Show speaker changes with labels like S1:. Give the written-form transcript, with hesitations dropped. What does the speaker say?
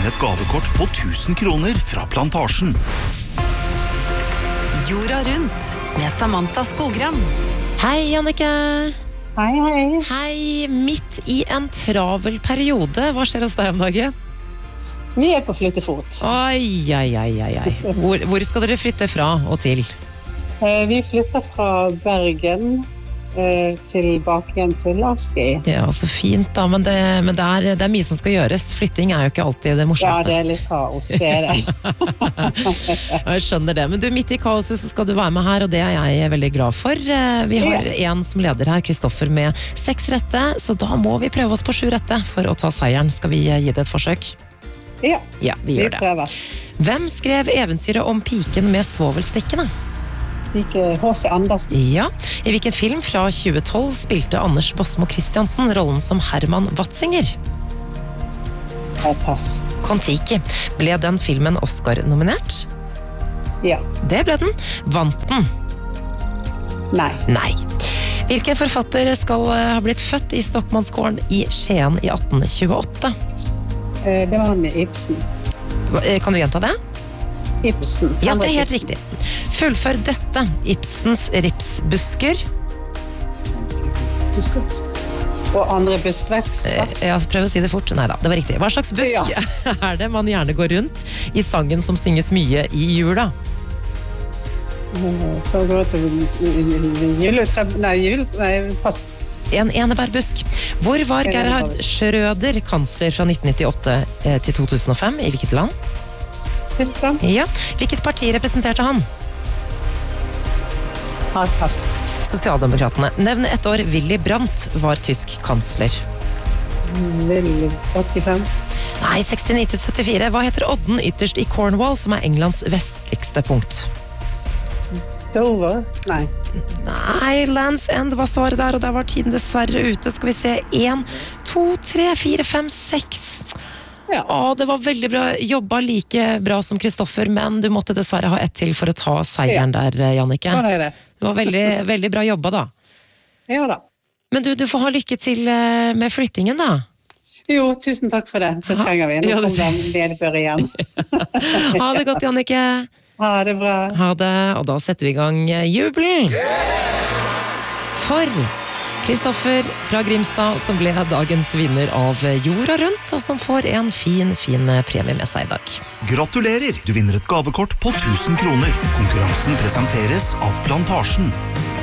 S1: vinne et gavekort på 1000 kroner fra Plantasjen.
S2: Jorda rundt med Samantha Skogran.
S3: Hei, Jannicke.
S4: Hei.
S3: Hei, midt i en travel periode. Hva skjer hos deg om dagen?
S4: Vi på flyttefot.
S3: Oi. Hvor skal dere flytte fra og til?
S4: Vi flytter fra Bergen tilbake igjen til Aski.
S3: Ja, så fint da, men det er mye som skal gjøres. Flytting er jo ikke alltid det morsomste.
S4: Ja, det er litt kaos, det er det.
S3: Jeg skjønner det, men du, midt i kaoset så skal du være med her, og det er jeg veldig glad for. Vi har en som leder her, Kristoffer, med 6 rette, så da må vi prøve oss på 7 rette for å ta seieren. Skal vi gi det et forsøk?
S4: Ja,
S3: vi gjør det.
S4: prøver.
S3: Hvem skrev eventyret om piken med svovelstikkene?
S4: Ikke H.C. Andersen.
S3: Ja, i hvilken film fra 2012 spilte Anders Bosmo Christiansen rollen som Herman Watzinger?
S4: Pass.
S3: Kon-Tiki. Ble den filmen Oscar-nominert?
S4: Ja.
S3: Det ble den. Vant den?
S4: Nei.
S3: Hvilken forfatter skal ha blitt født i Stockmannsgården i Skien i 1828?
S4: Det var han med Ibsen.
S3: Kan du gjenta det?
S4: Ibsen.
S3: Ja, det er helt riktig. Fullfør dette. Ibsens ripsbusker.
S4: Og andre buskvekst.
S3: Ja, prøv å si det fort. Neida, det var riktig. Hva slags busk er det man gjerne går rundt i sangen som synges mye i jula?
S4: Så går det til pass.
S3: En enebærbusk. Hvor var Gerhard Schröder kansler fra 1998 til 2005? I hvilket land?
S4: Tyskland.
S3: Ja. Hvilket parti representerte han?
S4: Pass.
S3: Sosialdemokratene. Nevn et år Willy Brandt var tysk kansler.
S4: Willy 85.
S3: Nei, 69-74. Hva heter odden ytterst i Cornwall, som er Englands vestligste punkt?
S4: Dover? Nei,
S3: Lands End var svaret der, og der var tiden dessverre ute. Skal vi se, 1, 2, 3, 4, 5, 6.
S4: Ja.
S3: Det var veldig bra, jobba like bra som Kristoffer, men du måtte dessverre ha ett til for å ta seieren der, Jannicke.
S4: Sånn er det.
S3: Det var veldig, veldig bra jobba da.
S4: Ja da.
S3: Men du får ha lykke til med flyttingen da.
S4: Jo, tusen takk for det. Det trenger vi. Nå kommer det nedbør igjen.
S3: Ha det godt, Jannicke.
S4: Ha det bra.
S3: Ha det, og da setter vi i gang jubelen. For Kristoffer fra Grimstad, som ble dagens vinner av Jorda rundt, og som får en fin premie med seg i dag.
S1: Gratulerer! Du vinner et gavekort på 1000 kroner. Konkurransen presenteres av Plantasjen.